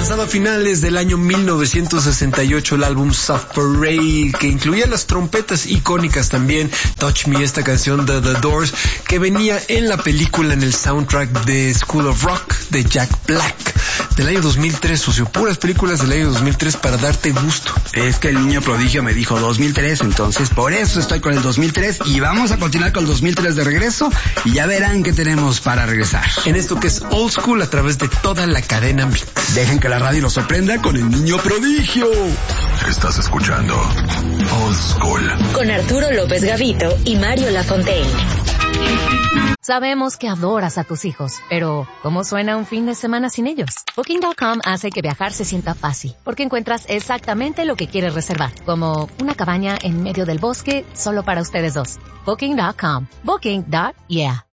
Lanzado a finales del año 1968, el álbum Soft Parade, que incluía las trompetas icónicas también, Touch Me, esta canción de The Doors, que venía en la película, en el soundtrack de School of Rock de Jack Black, del año 2003, socio, puras películas del año 2003 para darte gusto. Es que el niño prodigio me dijo 2003, entonces por eso estoy con el 2003 y vamos a continuar con el 2003 de regreso y ya verán qué tenemos para regresar. En esto que es Old School a través de toda la cadena Mix. Dejen que la radio los sorprenda con el niño prodigio. Estás escuchando Old School con Arturo López Gavito y Mario Lafontaine. Sabemos que adoras a tus hijos, pero ¿cómo suena un fin de semana sin ellos? Booking.com hace que viajar se sienta fácil, porque encuentras exactamente lo que quieres reservar, como una cabaña en medio del bosque solo para ustedes dos. Booking.com. Booking.yeah.